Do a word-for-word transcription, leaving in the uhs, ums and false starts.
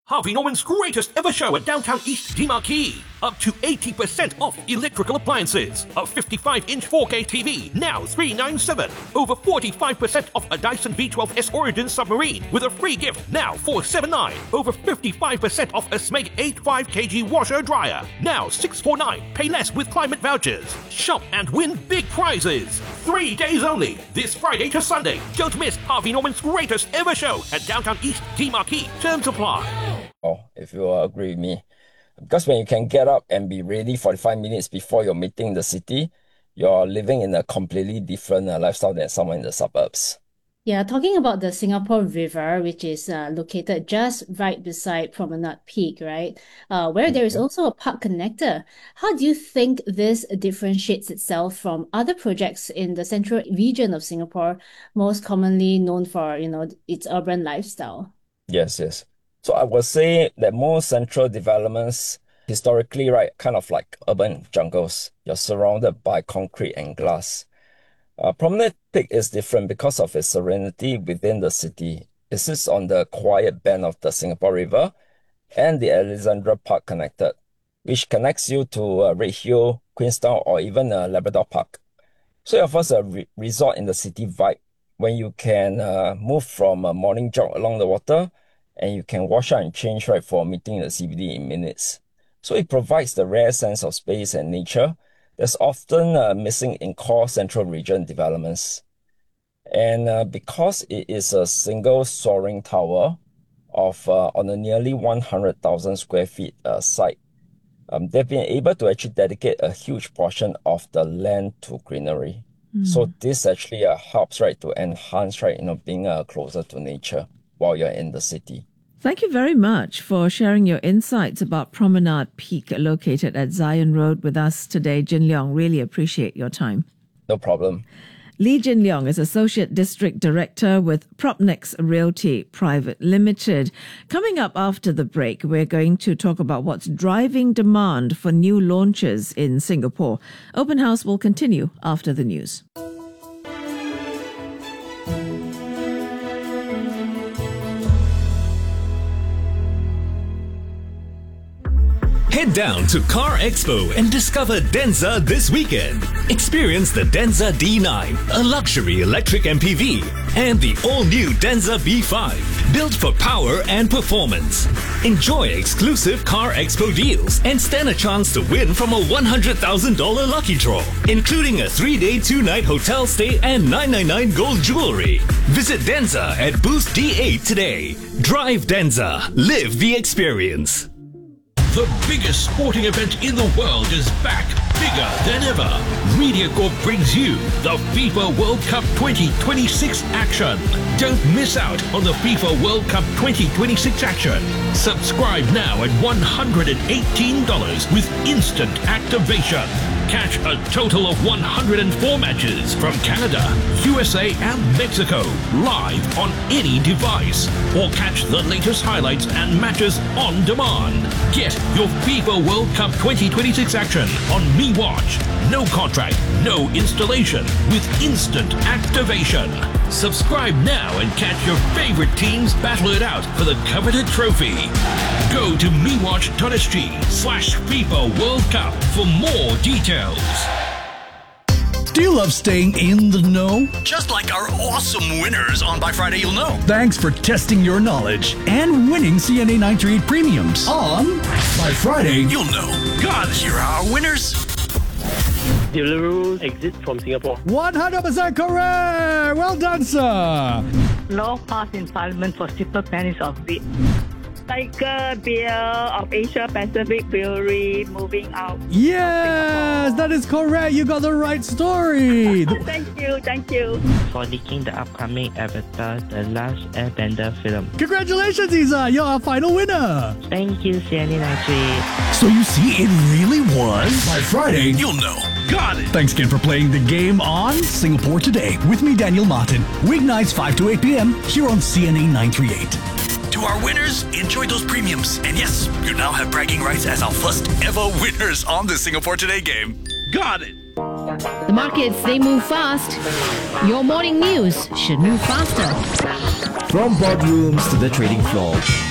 Harvey Norman's greatest ever show at Downtown East DeMarquee. Up to eighty percent off electrical appliances. A fifty-five inch four K T V, now three hundred ninety-seven dollars. Over forty-five percent off a Dyson V twelve S Origin submarine with a free gift, now four hundred seventy-nine dollars. Over fifty-five percent off a Smeg eighty-five kilogram washer dryer, now six hundred forty-nine dollars. Pay less with climate vouchers. Shop and win big prizes. Three days only, this Friday to Sunday. Don't miss Harvey Norman's greatest ever show at Downtown East DeMarquee. Terms apply. Oh, if you uh, agree with me. Because when you can get up and be ready forty-five minutes before your meeting in the city, you're living in a completely different uh, lifestyle than someone in the suburbs. Yeah, talking about the Singapore River, which is uh, located just right beside Promenade Peak, right? Uh, where there is also a park connector. How do you think this differentiates itself from other projects in the central region of Singapore, most commonly known for, you know, its urban lifestyle? Yes, yes. So I would say that most central developments, historically, right, kind of like urban jungles. You're surrounded by concrete and glass. Uh, Promenade Peak is different because of its serenity within the city. It sits on the quiet bend of the Singapore River and the Alexandra Park connected, which connects you to uh, Redhill, Queenstown, or even uh, Labrador Park. So it offers a re resort in the city vibe when you can uh, move from a morning jog along the water, and you can wash out and change right for a meeting in the C B D in minutes. So it provides the rare sense of space and nature that's often uh, missing in core central region developments. And uh, because it is a single soaring tower of uh, on a nearly one hundred thousand square feet uh, site, um, they've been able to actually dedicate a huge portion of the land to greenery. Mm. So this actually uh, helps right to enhance right, you know, being uh, closer to nature while you're in the city. Thank you very much for sharing your insights about Promenade Peak located at Zion Road with us today, Jin Leong. Really appreciate your time. No problem. Lee Jin Leong is Associate District Director with Propnex Realty Private Limited. Coming up after the break, we're going to talk about what's driving demand for new launches in Singapore. Open House will continue after the news. Head down to Car Expo and discover Denza this weekend. Experience the Denza D nine, a luxury electric M P V, and the all-new Denza B five, built for power and performance. Enjoy exclusive Car Expo deals and stand a chance to win from a one hundred thousand dollars lucky draw, including a three-day, two-night hotel stay and nine ninety-nine gold jewelry. Visit Denza at booth D eight today. Drive Denza. Live the experience. The biggest sporting event in the world is back, bigger than ever. MediaCorp brings you the FIFA World Cup twenty twenty-six action. Don't miss out on the FIFA World Cup twenty twenty-six action. Subscribe now at one hundred eighteen dollars with instant activation. Catch a total of one hundred four matches from Canada, U S A and Mexico live on any device. Or catch the latest highlights and matches on demand. Get your FIFA World Cup twenty twenty-six action on MeWatch. No contract, no installation, with instant activation. Subscribe now and catch your favorite teams battle it out for the coveted trophy. Go to mewatch.sg slash FIFA World Cup for more details. Do you love staying in the know? Just like our awesome winners on By Friday You'll Know. Thanks for testing your knowledge and winning C N A nine thirty-eight premiums on By Friday You'll Know. God, here are our winners. Deliveroo exit from Singapore. one hundred percent correct! Well done, sir! Law passed in Parliament for simple pennies of wheat. Tiger Beer of Asia Pacific Brewery moving out. Yes, that is correct. You got the right story. Thank you, thank you. For leaking the upcoming Avatar The Last Airbender film. Congratulations, Isa. You're our final winner. Thank you, C N A nine thirty-eight. So you see, it really was By Friday You'll Know. Got it. Thanks again for playing the game on Singapore Today with me, Daniel Martin. Weeknights five to eight p m here on C N A nine thirty-eight. To our winners, enjoy those premiums. And yes, you now have bragging rights as our first ever winners on the Singapore Today game. Got it. The markets, they move fast. Your morning news should move faster. From boardrooms to the trading floor,